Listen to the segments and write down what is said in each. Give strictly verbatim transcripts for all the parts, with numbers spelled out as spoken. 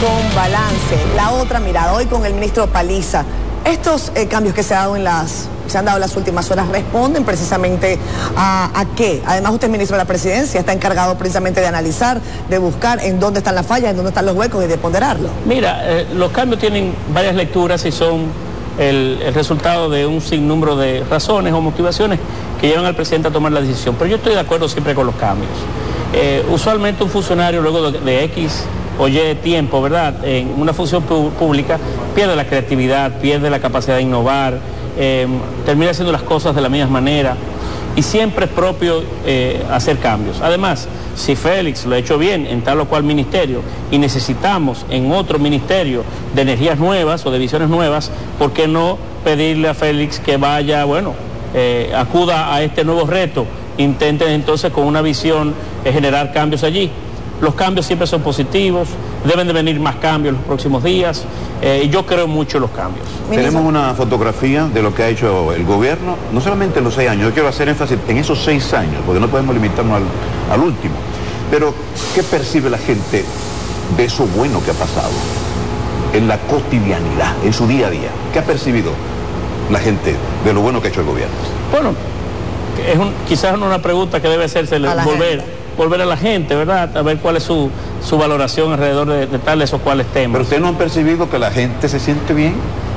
con balance, la otra mirada, hoy con el ministro Paliza. Estos eh, cambios que se, ha dado en las, se han dado en las últimas horas responden precisamente a, a qué. Además, usted es ministro de la Presidencia, está encargado precisamente de analizar, de buscar en dónde están las fallas, en dónde están los huecos y de ponderarlo. Mira, eh, los cambios tienen varias lecturas y son el, el resultado de un sinnúmero de razones o motivaciones que llevan al presidente a tomar la decisión. Pero yo estoy de acuerdo siempre con los cambios. Eh, usualmente un funcionario luego de, de X o Y tiempo, ¿verdad?, en una función pública, pierde la creatividad, pierde la capacidad de innovar, eh, termina haciendo las cosas de la misma manera y siempre es propio eh, hacer cambios. Además, si Félix lo ha hecho bien en tal o cual ministerio y necesitamos en otro ministerio de energías nuevas o de visiones nuevas, ¿por qué no pedirle a Félix que vaya, bueno, eh, acuda a este nuevo reto, intenten entonces con una visión eh, generar cambios allí? Los cambios siempre son positivos, deben de venir más cambios en los próximos días, eh, y yo creo mucho en los cambios. Tenemos una fotografía de lo que ha hecho el gobierno, no solamente en los seis años, yo quiero hacer énfasis en esos seis años, porque no podemos limitarnos al, al último. Pero, ¿qué percibe la gente de eso bueno que ha pasado en la cotidianidad, en su día a día? ¿Qué ha percibido la gente de lo bueno que ha hecho el gobierno? Bueno, es un, quizás una pregunta que debe hacerse, volver... Gente. volver a la gente, ¿verdad?, a ver cuál es su, su valoración alrededor de, de tales o cuales temas. ¿Pero ustedes no han percibido que la gente se siente bien?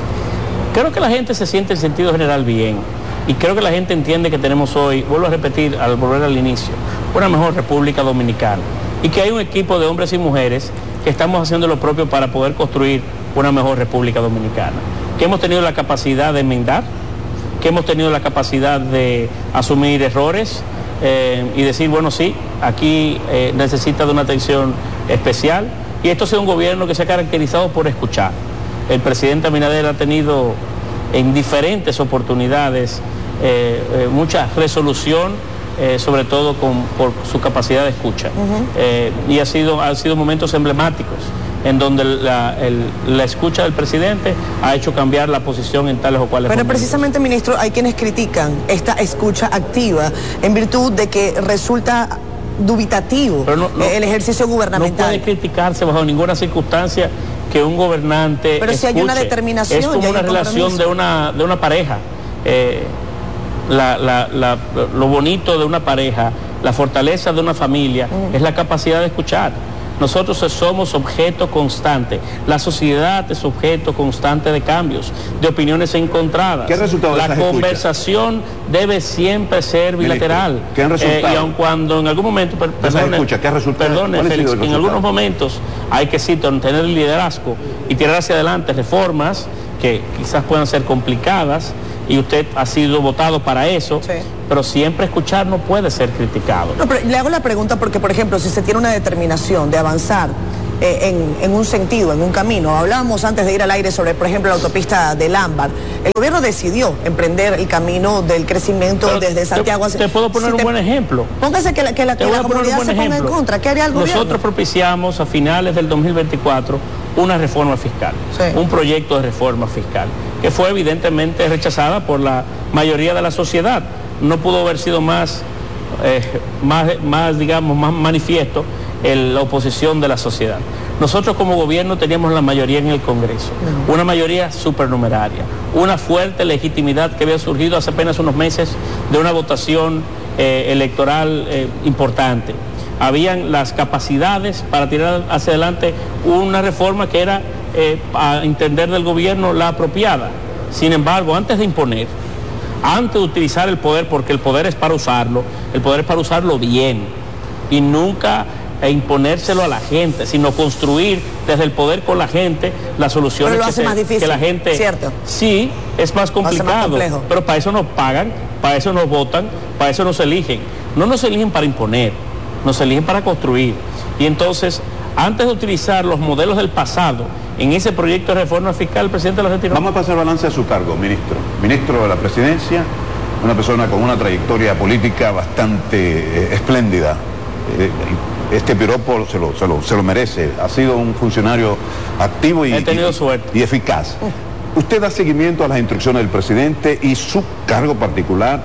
Creo que la gente se siente en sentido general bien, y creo que la gente entiende que tenemos hoy, vuelvo a repetir, al volver al inicio, una mejor República Dominicana, y que hay un equipo de hombres y mujeres que estamos haciendo lo propio para poder construir una mejor República Dominicana, que hemos tenido la capacidad de enmendar, que hemos tenido la capacidad de asumir errores, Eh, y decir, bueno, sí, aquí eh, necesita de una atención especial, y esto ha sido un gobierno que se ha caracterizado por escuchar. El presidente Abinader ha tenido en diferentes oportunidades eh, eh, mucha resolución, eh, sobre todo con, por su capacidad de escucha, uh-huh. eh, y ha sido, han sido momentos emblemáticos en donde la, el, la escucha del presidente ha hecho cambiar la posición en tales o cuales Pero momentos. Precisamente, ministro, hay quienes critican esta escucha activa en virtud de que resulta dubitativo no, no, el ejercicio gubernamental. No puede criticarse bajo ninguna circunstancia que un gobernante Pero si escuche. hay una determinación. Es como una relación de una, de una pareja. Eh, la, la, la, lo bonito de una pareja, la fortaleza de una familia, uh-huh. es la capacidad de escuchar. Nosotros somos objeto constante. La sociedad es objeto constante de cambios, de opiniones encontradas. ¿Qué resultado de La conversación escucha? Debe siempre ser bilateral. ¿Qué han resultado? Eh, y aun cuando en algún momento, per, perdone, escucha, ¿qué resultado? Perdone, Félix, en algunos momentos hay que sí, tener liderazgo y tirar hacia adelante reformas que quizás puedan ser complicadas, y usted ha sido votado para eso, sí. pero siempre escuchar no puede ser criticado. No, pero le hago la pregunta porque, por ejemplo, si se tiene una determinación de avanzar eh, en, en un sentido, en un camino, hablábamos antes de ir al aire sobre, por ejemplo, la autopista del Ámbar, el gobierno decidió emprender el camino del crecimiento pero desde Santiago hacia... Te puedo poner si un te, buen ejemplo. Póngase que la, que la, que la comunidad se ponga ejemplo. en contra. ¿Qué haría el gobierno? Nosotros propiciamos a finales del dos mil veinticuatro una reforma fiscal, sí. un proyecto de reforma fiscal, que fue evidentemente rechazada por la mayoría de la sociedad. No pudo haber sido más, eh, más, más digamos, más manifiesto el, la oposición de la sociedad. Nosotros como gobierno teníamos la mayoría en el Congreso, no. una mayoría supernumeraria, una fuerte legitimidad que había surgido hace apenas unos meses de una votación eh, electoral eh, importante. Habían las capacidades para tirar hacia adelante una reforma que era, eh, a entender del gobierno, la apropiada. Sin embargo, antes de imponer, antes de utilizar el poder, porque el poder es para usarlo, el poder es para usarlo bien, y nunca e imponérselo a la gente, sino construir desde el poder con la gente las soluciones pero lo hace que, más se, difícil, que la gente... ¿cierto? Sí, es más complicado, más pero para eso nos pagan, para eso nos votan, para eso nos eligen. No nos eligen para imponer, nos eligen para construir. Y entonces, antes de utilizar los modelos del pasado en ese proyecto de reforma fiscal, el presidente lo retiró. Vamos a pasar balance a su cargo, ministro. Ministro de la Presidencia, una persona con una trayectoria política bastante eh, espléndida. Eh, este piropo se lo, se, lo, se lo merece. Ha sido un funcionario activo y, He tenido y, suerte. y eficaz. Usted da seguimiento a las instrucciones del presidente y su cargo particular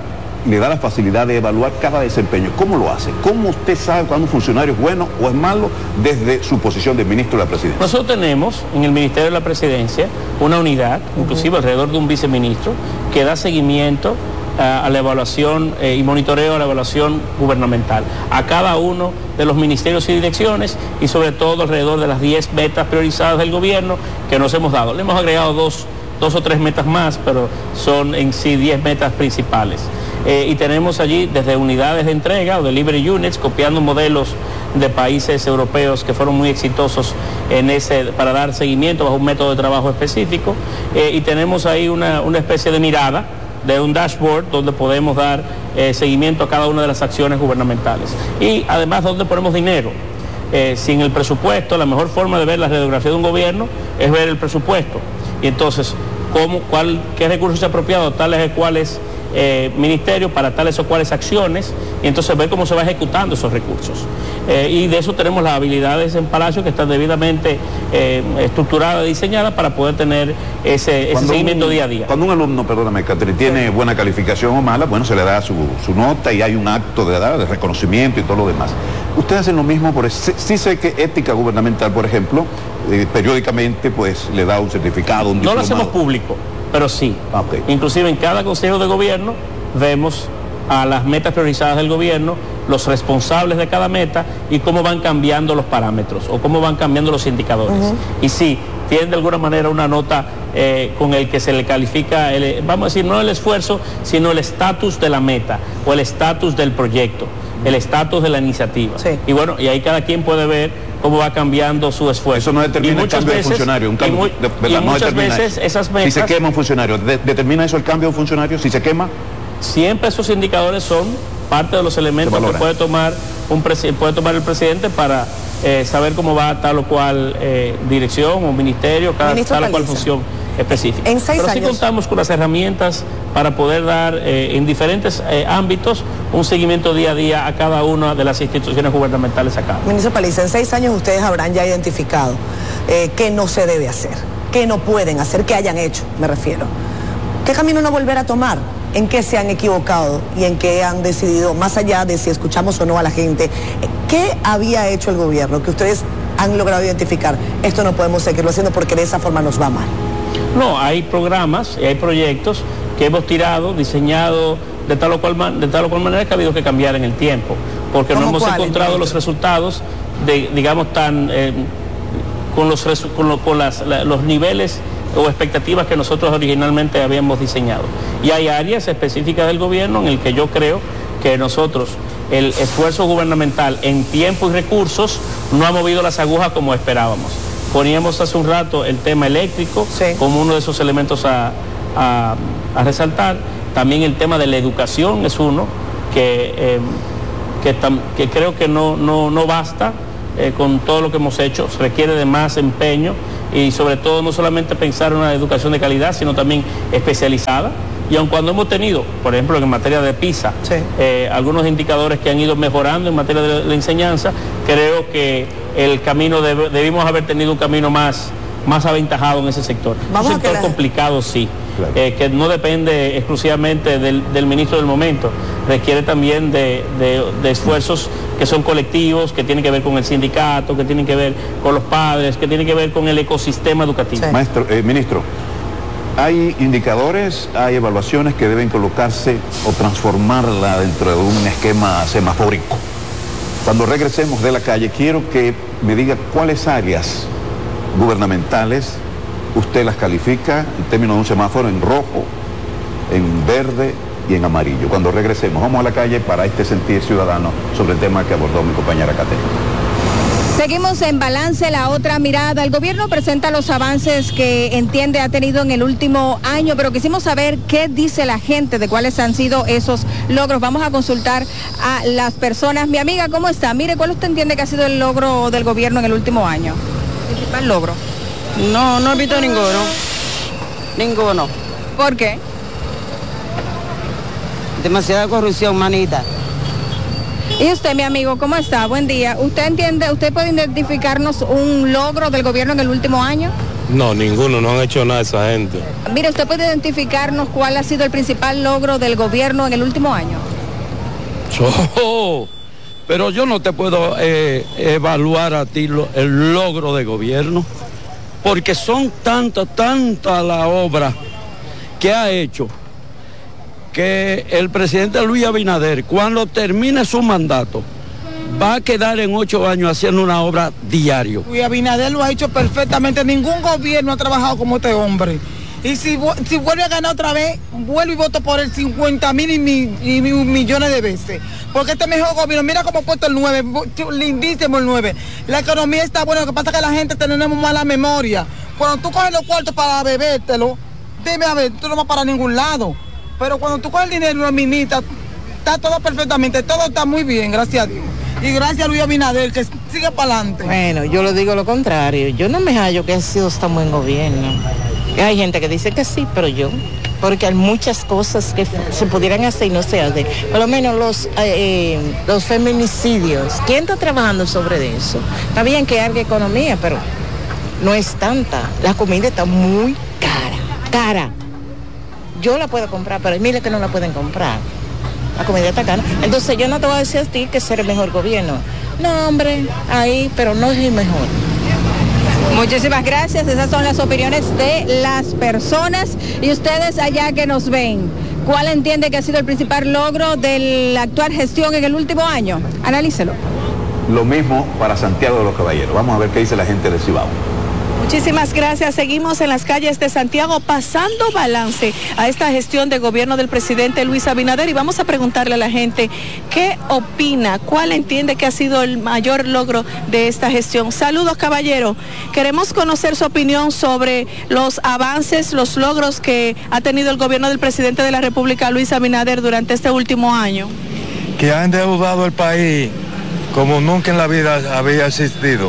le da la facilidad de evaluar cada desempeño. ¿Cómo lo hace? ¿Cómo usted sabe cuando un funcionario es bueno o es malo desde su posición de ministro de la Presidencia? Nosotros tenemos en el Ministerio de la Presidencia una unidad, uh-huh. inclusive alrededor de un viceministro, que da seguimiento a la evaluación eh, y monitoreo a la evaluación gubernamental, a cada uno de los ministerios y direcciones y sobre todo alrededor de las diez metas priorizadas del gobierno que nos hemos dado. Le hemos agregado dos, dos o tres metas más, pero son en sí diez metas principales. Eh, y tenemos allí desde unidades de entrega o delivery units, copiando modelos de países europeos que fueron muy exitosos en ese, para dar seguimiento bajo un método de trabajo específico, eh, y tenemos ahí una, una especie de mirada de un dashboard donde podemos dar eh, seguimiento a cada una de las acciones gubernamentales. Y además donde ponemos dinero. Eh, sin el presupuesto, la mejor forma de ver la radiografía de un gobierno es ver el presupuesto. Y entonces, ¿cómo, cuál, qué recursos apropiados, tales y cuáles eh, ministerios para tales o cuáles acciones? Y entonces ver cómo se va ejecutando esos recursos. Eh, y de eso tenemos las habilidades en Palacio que están debidamente eh, estructuradas, diseñadas para poder tener ese, ese seguimiento un, día a día. Cuando un alumno, perdóname, Catherine, tiene buena calificación o mala, bueno, se le da su, su nota y hay un acto de, de reconocimiento y todo lo demás. Ustedes hacen lo mismo, por sí, sí sé que ética gubernamental, por ejemplo, eh, periódicamente pues le da un certificado, un diplomado. No lo hacemos público, pero sí. Okay. Inclusive en cada consejo de gobierno vemos a las metas priorizadas del gobierno, los responsables de cada meta y cómo van cambiando los parámetros o cómo van cambiando los indicadores. Uh-huh. Y sí, tiene de alguna manera una nota eh, con el que se le califica, el, vamos a decir, no el esfuerzo, sino el estatus de la meta o el estatus del proyecto, el estatus de la iniciativa. Sí. Y bueno, y ahí cada quien puede ver cómo va cambiando su esfuerzo. Eso no determina el cambio veces, de funcionario, un cambio, y, muy, de, ¿verdad? Y no muchas veces eso. Esas metas... Si se quema un funcionario, de, ¿determina eso el cambio de un funcionario? Si se quema... Siempre esos indicadores son parte de los elementos que puede tomar, un puede tomar el presidente para eh, saber cómo va tal o cual eh, dirección o ministerio, cada tal o cual función específica. En seis Pero sí años. contamos con las herramientas para poder dar eh, en diferentes eh, ámbitos un seguimiento día a día a cada una de las instituciones gubernamentales acá. Ministro Paliza, en seis años ustedes habrán ya identificado eh, qué no se debe hacer, qué no pueden hacer, qué hayan hecho, me refiero. ¿Qué camino no volver a tomar? ¿En qué se han equivocado y en qué han decidido, más allá de si escuchamos o no a la gente, qué había hecho el gobierno que ustedes han logrado identificar? Esto no podemos seguirlo haciendo porque de esa forma nos va mal. No, hay programas y hay proyectos que hemos tirado, diseñado de tal o cual, de tal o cual manera que ha habido que cambiar en el tiempo, porque no hemos encontrado los resultados de, digamos, tan eh, con los con, lo, con las, la, los niveles o expectativas que nosotros originalmente habíamos diseñado. Y hay áreas específicas del gobierno en el que yo creo que nosotros, el esfuerzo gubernamental en tiempo y recursos no ha movido las agujas como esperábamos. Poníamos hace un rato el tema eléctrico sí. como uno de esos elementos a, a, a resaltar. También el tema de la educación es uno que, eh, que, tam, que creo que no, no, no basta eh, con todo lo que hemos hecho, se requiere de más empeño y sobre todo no solamente pensar en una educación de calidad, sino también especializada. Y aun cuando hemos tenido, por ejemplo, en materia de PISA, sí. eh, algunos indicadores que han ido mejorando en materia de la enseñanza, creo que el camino, deb debimos haber tenido un camino más, más aventajado en ese sector. Vamos un sector la... complicado, sí, claro. eh, que no depende exclusivamente del, del ministro del momento, requiere también de, de, de esfuerzos que son colectivos, que tienen que ver con el sindicato, que tienen que ver con los padres, que tienen que ver con el ecosistema educativo. Sí. Maestro, eh, ministro, hay indicadores, hay evaluaciones que deben colocarse o transformarla dentro de un esquema semafórico. Cuando regresemos de la calle, quiero que me diga cuáles áreas gubernamentales usted las califica en términos de un semáforo en rojo, en verde y en amarillo. Cuando regresemos, vamos a la calle para este sentir ciudadano sobre el tema que abordó mi compañera Catherine. Seguimos en Balance, la otra mirada. El gobierno presenta los avances que entiende ha tenido en el último año, pero quisimos saber qué dice la gente de cuáles han sido esos logros. Vamos a consultar a las personas. Mi amiga, ¿cómo está? Mire, ¿cuál usted entiende que ha sido el logro del gobierno en el último año? ¿Principal logro? No, no he visto ninguno. Ninguno. ¿Por qué? Demasiada corrupción, manita. Y usted, mi amigo, ¿cómo está? Buen día. ¿Usted entiende, usted puede identificarnos un logro del gobierno en el último año? No, ninguno, no han hecho nada esa gente. Mire, ¿usted puede identificarnos cuál ha sido el principal logro del gobierno en el último año? Yo, pero yo no te puedo eh, evaluar a ti lo, el logro de gobierno, porque son tanta, tanta la obra que ha hecho, que el presidente Luis Abinader, cuando termine su mandato, va a quedar en ocho años haciendo una obra diario. Luis Abinader lo ha hecho perfectamente, ningún gobierno ha trabajado como este hombre. Y si, si vuelve a ganar otra vez, vuelvo y voto por él cincuenta mil y, mi, y mi, millones de veces. Porque este mejor gobierno, mira cómo ha puesto el nueve, lindísimo el nueve. La economía está buena, lo que pasa es que la gente tenemos mala memoria. Cuando tú coges los cuartos para bebértelo, dime a ver, tú no vas para ningún lado. Pero cuando tú coges el dinero y lo administras, está todo perfectamente, todo está muy bien, gracias a Dios. Y gracias a Luis Abinader, que sigue para adelante. Bueno, yo le digo lo contrario, yo no me hallo que ha sido tan buen gobierno. Hay gente que dice que sí, pero yo, porque hay muchas cosas que se pudieran hacer y no se hacen. Por lo menos los, eh, los feminicidios. ¿Quién está trabajando sobre eso? Está bien que haya economía, pero no es tanta. La comida está muy cara, cara. Yo la puedo comprar, pero hay miles que no la pueden comprar. La comida está cara. Entonces yo no te voy a decir a ti que ser el mejor gobierno. No, hombre, ahí, pero no es el mejor. Muchísimas gracias, esas son las opiniones de las personas y ustedes allá que nos ven. ¿Cuál entiende que ha sido el principal logro de la actual gestión en el último año? Analícelo. Lo mismo para Santiago de los Caballeros. Vamos a ver qué dice la gente de Cibao. Muchísimas gracias. Seguimos en las calles de Santiago pasando balance a esta gestión de gobierno del presidente Luis Abinader y vamos a preguntarle a la gente qué opina, cuál entiende que ha sido el mayor logro de esta gestión. Saludos, caballero. Queremos conocer su opinión sobre los avances, los logros que ha tenido el gobierno del presidente de la República, Luis Abinader, durante este último año. Que ha endeudado el país como nunca en la vida había existido.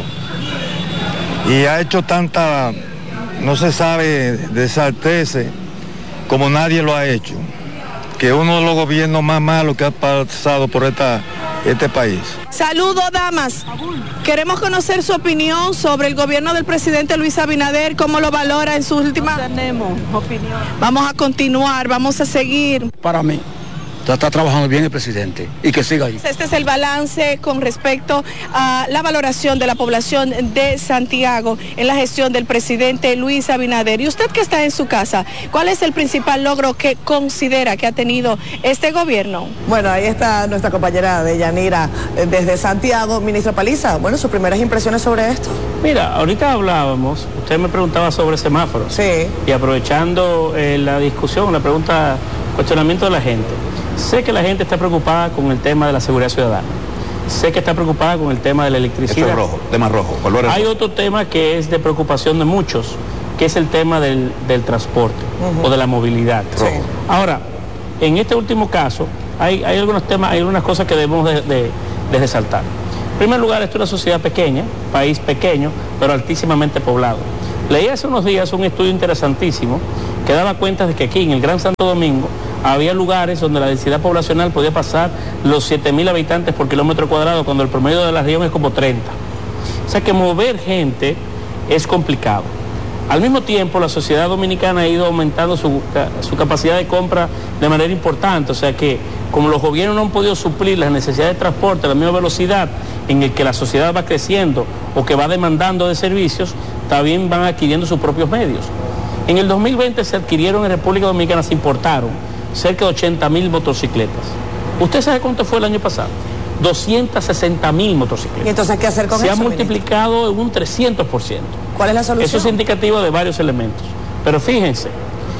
Y ha hecho tanta, no se sabe, desarteces como nadie lo ha hecho, que uno de los gobiernos más malos que ha pasado por esta, este país. Saludos, damas. Queremos conocer su opinión sobre el gobierno del presidente Luis Abinader, cómo lo valora en sus últimas... No tenemos opinión. Vamos a continuar, vamos a seguir. Para mí, está trabajando bien el presidente y que siga ahí. Este es el balance con respecto a la valoración de la población de Santiago en la gestión del presidente Luis Abinader. Y usted que está en su casa, ¿cuál es el principal logro que considera que ha tenido este gobierno? Bueno, ahí está nuestra compañera Deyanira desde Santiago. Ministro Paliza, bueno, sus primeras impresiones sobre esto. Mira, ahorita hablábamos, usted me preguntaba sobre semáforos. Sí. Y aprovechando eh, la discusión, la pregunta, cuestionamiento de la gente. Sé que la gente está preocupada con el tema de la seguridad ciudadana. Sé que está preocupada con el tema de la electricidad. Esto es rojo, tema rojo, colores Hay rojo. otro tema que es de preocupación de muchos, que es el tema del, del transporte uh-huh. o de la movilidad. Sí. Ahora, en este último caso, hay, hay algunos temas, hay algunas cosas que debemos de, de, de resaltar. En primer lugar, esto es una sociedad pequeña, país pequeño, pero altísimamente poblado. Leí hace unos días un estudio interesantísimo que daba cuenta de que aquí en el Gran Santo Domingo había lugares donde la densidad poblacional podía pasar los siete mil habitantes por kilómetro cuadrado, cuando el promedio de la región es como treinta. O sea que mover gente es complicado. Al mismo tiempo, la sociedad dominicana ha ido aumentando su, su capacidad de compra de manera importante. O sea que, como los gobiernos no han podido suplir las necesidades de transporte a la misma velocidad en el que la sociedad va creciendo o que va demandando de servicios, también van adquiriendo sus propios medios. En el dos mil veinte se adquirieron en República Dominicana, se importaron cerca de ochenta mil motocicletas. ¿Usted sabe cuánto fue el año pasado? doscientas sesenta mil motocicletas. ¿Y entonces qué hacer con se eso? Se ha multiplicado en un trescientos por ciento. ¿Cuál es la solución? Eso es indicativo de varios elementos. Pero fíjense,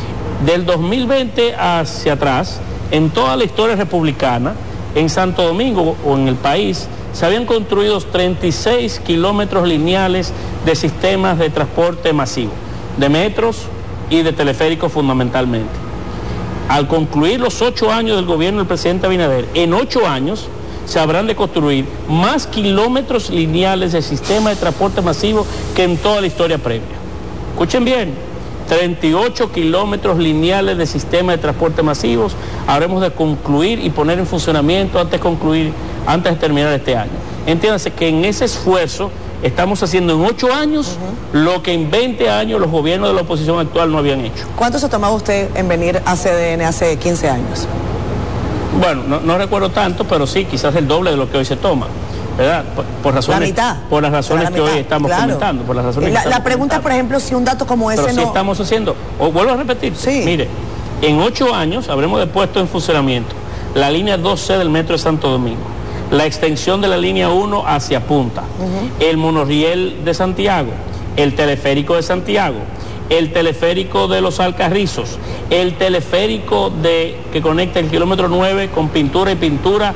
del dos mil veinte hacia atrás, en toda la historia republicana, en Santo Domingo o en el país, se habían construido treinta y seis kilómetros lineales de sistemas de transporte masivo, de metros y de teleféricos fundamentalmente. Al concluir los ocho años del gobierno del presidente Abinader, en ocho años se habrán de construir más kilómetros lineales de sistema de transporte masivo que en toda la historia previa. Escuchen bien, treinta y ocho kilómetros lineales de sistema de transporte masivos habremos de concluir y poner en funcionamiento antes de concluir, antes de terminar este año. Entiéndase que en ese esfuerzo estamos haciendo en ocho años uh-huh. lo que en veinte años los gobiernos de la oposición actual no habían hecho. ¿Cuánto se tomaba usted en venir a C D N hace quince años? Bueno, no, no recuerdo tanto, pero sí, quizás el doble de lo que hoy se toma, ¿verdad? Por, por razones, la mitad. Por las razones la que mitad, hoy estamos claro. comentando. Por las razones la que la pregunta es, por ejemplo, si un dato como ese pero no... sí estamos haciendo, o vuelvo a repetir, sí. mire, en ocho años habremos de puesto en funcionamiento la línea dos C del metro de Santo Domingo, la extensión de la línea uno hacia Punta, uh-huh. el monorriel de Santiago, el teleférico de Santiago, el teleférico de Los Alcarrizos, el teleférico de, que conecta el kilómetro nueve con pintura y pintura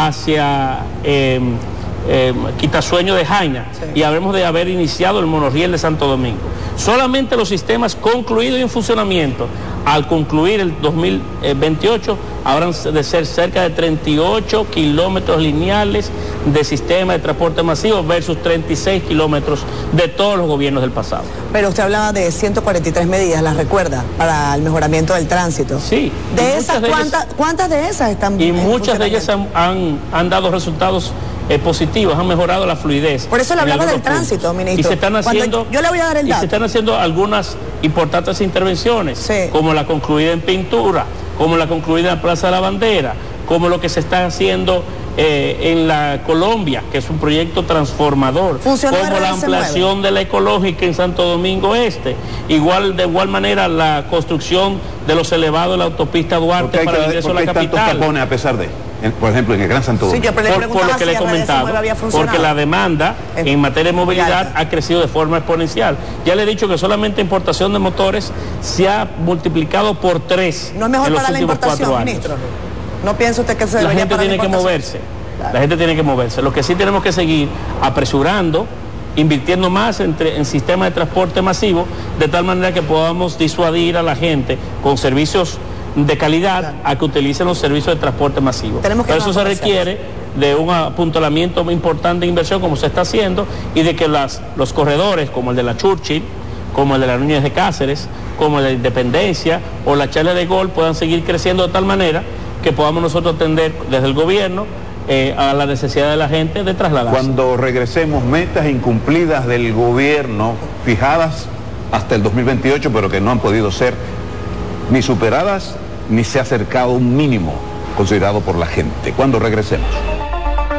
hacia eh, eh, Quitasueño de Jaina, sí. y habremos de haber iniciado el monorriel de Santo Domingo. Solamente los sistemas concluidos y en funcionamiento, al concluir el dos mil veintiocho, habrán de ser cerca de treinta y ocho kilómetros lineales de sistema de transporte masivo versus treinta y seis kilómetros de todos los gobiernos del pasado. Pero usted hablaba de ciento cuarenta y tres medidas, ¿las recuerda? Para el mejoramiento del tránsito. Sí. De esas, de ¿cuántas, ellas, ¿cuántas de esas están Y muchas de ellas han, han, han dado resultados eh, positivos, han mejorado la fluidez. Por eso le hablaba del tránsito, puntos. ministro. Y se están haciendo, yo le voy a dar el dato. Y se están haciendo algunas importantes intervenciones, sí. como la concluida en pintura, como la concluida en la Plaza de la Bandera, como lo que se está haciendo eh, en la Colombia, que es un proyecto transformador, Funcionó como la ampliación de la ecológica en Santo Domingo Este, igual de igual manera la construcción de los elevados de la autopista Duarte para el ingreso a la capital. ¿Por qué tantos tapones a pesar de, en, por ejemplo, en el Gran Santo Domingo? Sí, yo por, por lo que le he comentado, porque la demanda eh, en materia de movilidad ha crecido de forma exponencial. Ya le he dicho que solamente importación de motores se ha multiplicado por tres. ¿No es mejor en los para la importación, ministro? ¿No piensa usted que se debería La gente tiene que moverse, claro. La gente tiene que moverse. Lo que sí tenemos que seguir apresurando, invirtiendo más en, en sistemas de transporte masivo, de tal manera que podamos disuadir a la gente con servicios de calidad, claro, a que utilicen los servicios de transporte masivo. Pero eso se requiere de un apuntalamiento importante de inversión, como se está haciendo, y de que las, los corredores, como el de la Churchill, como el de la Núñez de Cáceres, como el de Independencia o la Charla de Gol, puedan seguir creciendo de tal manera que podamos nosotros atender desde el gobierno eh, a la necesidad de la gente de trasladarse. Cuando regresemos, metas incumplidas del gobierno fijadas hasta el dos mil veintiocho, pero que no han podido ser ni superadas, ni se ha acercado un mínimo considerado por la gente. Cuando regresemos.